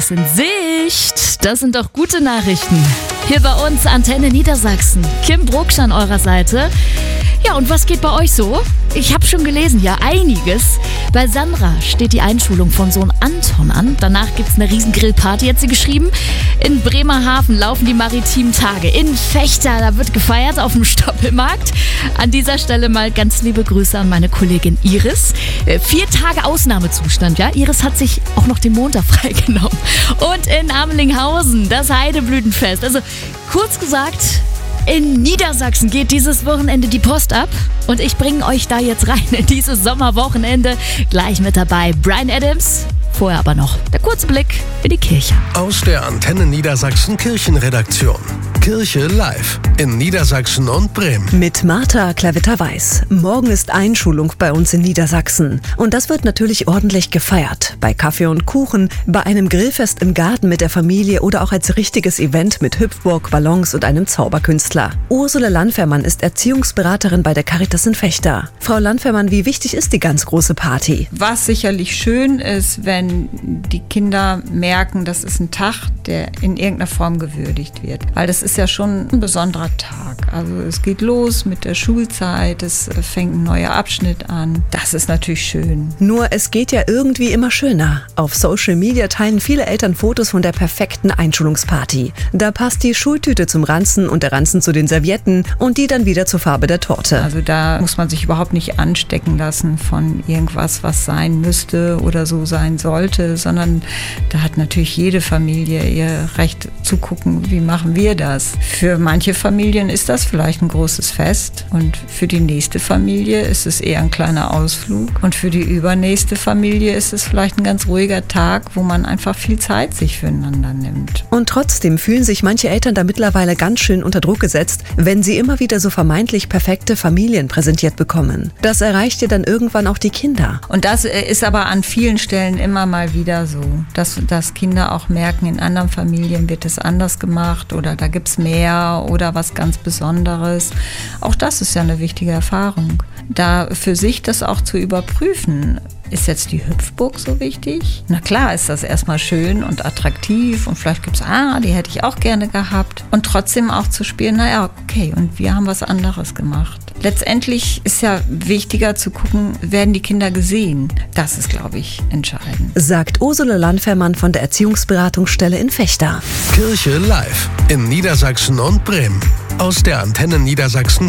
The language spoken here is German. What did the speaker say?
ist in Sicht. Das sind doch gute Nachrichten. Hier bei uns Antenne Niedersachsen. Kim Brucksch an eurer Seite. Ja, und was geht bei euch so? Ich habe schon gelesen, ja, einiges. Bei Sandra steht die Einschulung von Sohn Anton an. Danach gibt's eine riesen Grillparty, hat sie geschrieben. In Bremerhaven laufen die maritimen Tage. In Vechta, da wird gefeiert auf dem Stoppelmarkt. An dieser Stelle mal ganz liebe Grüße an meine Kollegin Iris. 4 Tage Ausnahmezustand, ja. Iris hat sich auch noch den Montag freigenommen. Und in Amelinghausen, das Heideblütenfest. Also kurz gesagt, in Niedersachsen geht dieses Wochenende die Post ab und ich bringe euch da jetzt rein in dieses Sommerwochenende. Gleich mit dabei Bryan Adams. Vorher aber noch der kurze Blick in die Kirche. Aus der Antenne Niedersachsen Kirchenredaktion. Kirche live in Niedersachsen und Bremen. Mit Martha Klavitter-Weiß. Morgen ist Einschulung bei uns in Niedersachsen. Und das wird natürlich ordentlich gefeiert. Bei Kaffee und Kuchen, bei einem Grillfest im Garten mit der Familie oder auch als richtiges Event mit Hüpfburg, Ballons und einem Zauberkünstler. Ursula Landwehrmann ist Erziehungsberaterin bei der Caritas in Vechta. Frau Landwehrmann, wie wichtig ist die ganz große Party? Was sicherlich schön ist, wenn die Kinder merken, das ist ein Tag, der in irgendeiner Form gewürdigt wird. Weil das ist ja schon ein besonderer Tag. Also es geht los mit der Schulzeit, es fängt ein neuer Abschnitt an. Das ist natürlich schön. Nur es geht ja irgendwie immer schöner. Auf Social Media teilen viele Eltern Fotos von der perfekten Einschulungsparty. Da passt die Schultüte zum Ranzen und der Ranzen zu den Servietten und die dann wieder zur Farbe der Torte. Also da muss man sich überhaupt nicht anstecken lassen von irgendwas, was sein müsste oder so sein sollte, sondern da hat natürlich jede Familie ihr Recht zu gucken, wie machen wir das. Für manche Familien ist das vielleicht ein großes Fest und für die nächste Familie ist es eher ein kleiner Ausflug und für die übernächste Familie ist es vielleicht ein ganz ruhiger Tag, wo man einfach viel Zeit sich füreinander nimmt. Und trotzdem fühlen sich manche Eltern da mittlerweile ganz schön unter Druck gesetzt, wenn sie immer wieder so vermeintlich perfekte Familien präsentiert bekommen. Das erreicht ja dann irgendwann auch die Kinder. Und das ist aber an vielen Stellen immer mal wieder so, dass Kinder auch merken, in anderen Familien wird es anders gemacht oder da gibt es mehr oder was ganz Besonderes. Auch das ist ja eine wichtige Erfahrung. Da für sich das auch zu überprüfen. Ist jetzt die Hüpfburg so wichtig? Na klar ist das erstmal schön und attraktiv und vielleicht gibt es, die hätte ich auch gerne gehabt. Und trotzdem auch zu spielen, naja, okay, und wir haben was anderes gemacht. Letztendlich ist ja wichtiger zu gucken, werden die Kinder gesehen? Das ist, glaube ich, entscheidend. Sagt Ursula Landwehrmann von der Erziehungsberatungsstelle in Vechta. Kirche live in Niedersachsen und Bremen. Aus der Antenne Niedersachsen